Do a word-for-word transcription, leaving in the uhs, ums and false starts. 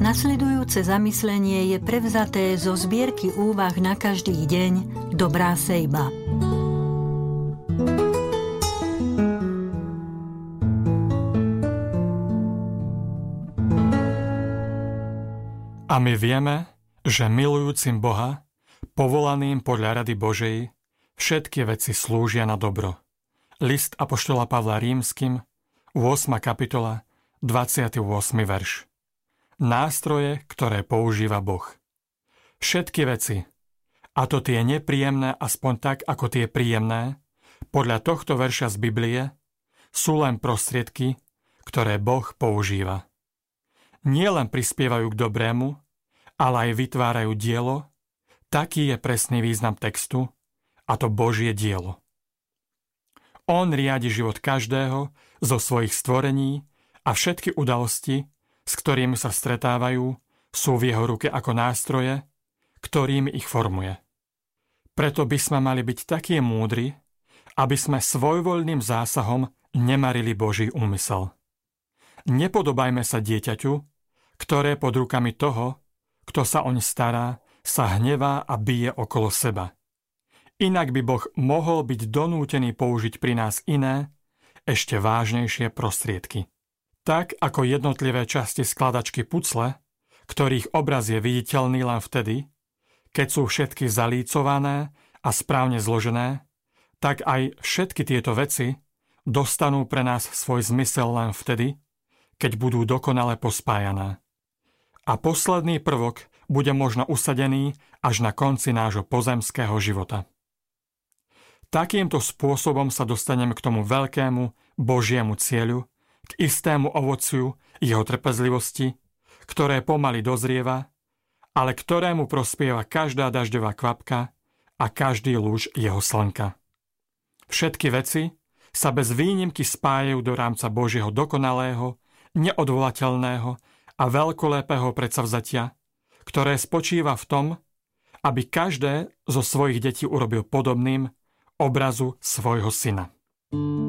Nasledujúce zamyslenie je prevzaté zo zbierky úvah na každý deň Dobrá sejba. A my vieme, že milujúcim Boha, povolaným podľa rady Božej, všetky veci slúžia na dobro. List apoštola Pavla Rímskym, ôsma kapitola, dvadsiaty ôsmy verš. Nástroje, ktoré používa Boh. Všetky veci, a to tie nepríjemné aspoň tak, ako tie príjemné, podľa tohto verša z Biblie, sú len prostriedky, ktoré Boh používa. Nie len prispievajú k dobrému, ale aj vytvárajú dielo, taký je presný význam textu, a to Božie dielo. On riadi život každého zo svojich stvorení a všetky udalosti, s ktorými sa stretávajú, sú v jeho ruke ako nástroje, ktorými ich formuje. Preto by sme mali byť takí múdri, aby sme svojvoľným zásahom nemarili Boží úmysel. Nepodobajme sa dieťaťu, ktoré pod rukami toho, kto sa oň stará, sa hnevá a bije okolo seba. Inak by Boh mohol byť donútený použiť pri nás iné, ešte vážnejšie prostriedky. Tak ako jednotlivé časti skladačky pucle, ktorých obraz je viditeľný len vtedy, keď sú všetky zalícované a správne zložené, tak aj všetky tieto veci dostanú pre nás svoj zmysel len vtedy, keď budú dokonale pospájané. A posledný prvok bude možno usadený až na konci nášho pozemského života. Takýmto spôsobom sa dostaneme k tomu veľkému Božiemu cieľu, k istému ovociu jeho trpezlivosti, ktoré pomaly dozrieva, ale ktorému prospieva každá dažďová kvapka a každý lúč jeho slnka. Všetky veci sa bez výnimky spájajú do rámca Božieho dokonalého, neodvolateľného a veľkolepého predsavzatia, ktoré spočíva v tom, aby každé zo svojich detí urobil podobným obrazu svojho syna.